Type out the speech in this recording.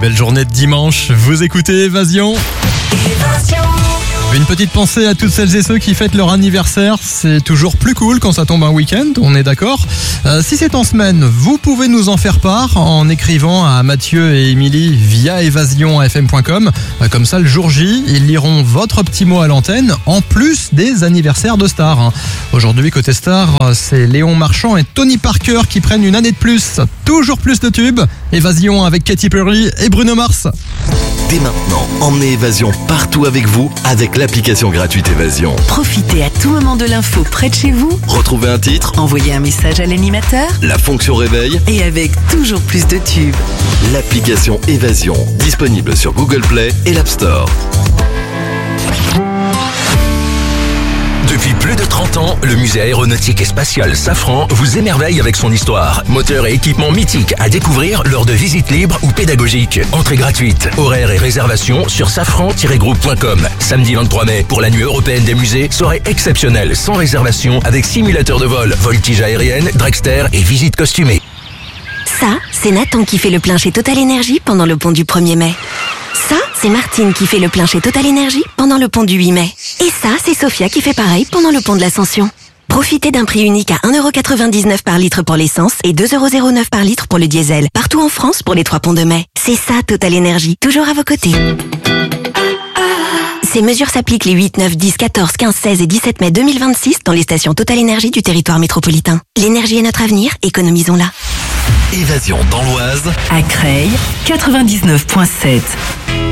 belle journée de dimanche. Vous écoutez Évasion. Une petite pensée à toutes celles et ceux qui fêtent leur anniversaire. C'est toujours plus cool quand ça tombe un week-end, on est d'accord. Si c'est en semaine, vous pouvez nous en faire part en écrivant à Mathieu et Émilie via évasion@fm.com. Comme ça, le jour J, ils liront votre petit mot à l'antenne, en plus des anniversaires de stars. Aujourd'hui, côté stars, c'est Léon Marchand et Tony Parker qui prennent une année de plus. Toujours plus de tubes. Évasion avec Katy Perry et Bruno Mars. Dès maintenant, emmenez Évasion partout avec vous avec l'application gratuite Évasion. Profitez à tout moment de l'info près de chez vous. Retrouvez un titre, Envoyez un message à l'animateur. la fonction réveil, Et avec toujours plus de tubes. l'application Évasion, disponible sur Google Play et l'App Store. Depuis plus de 30 ans, le musée aéronautique et spatial Safran vous émerveille avec son histoire. Moteurs et équipements mythiques à découvrir lors de visites libres ou pédagogiques. Entrée gratuite, horaires et réservations sur safran-groupe.com. Samedi 23 mai, pour la nuit européenne des musées, soirée exceptionnelle sans réservation avec simulateur de vol, voltige aérienne, dragster et visite costumée. Ça, c'est Nathan qui fait le plein chez Total Energy pendant le pont du 1er mai. Ça, c'est Martine qui fait le plein chez Total Energy pendant le pont du 8 mai. Et ça, c'est Sophia qui fait pareil pendant le pont de l'Ascension. Profitez d'un prix unique à 1,99€ par litre pour l'essence et 2,09€ par litre pour le diesel. Partout en France pour les 3 ponts de mai. C'est ça, Total Energy. Toujours à vos côtés. Ces mesures s'appliquent les 8, 9, 10, 14, 15, 16 et 17 mai 2026 dans les stations Total Energy du territoire métropolitain. L'énergie est notre avenir, économisons-la. Évasion dans l'Oise, À Creil, 99.7.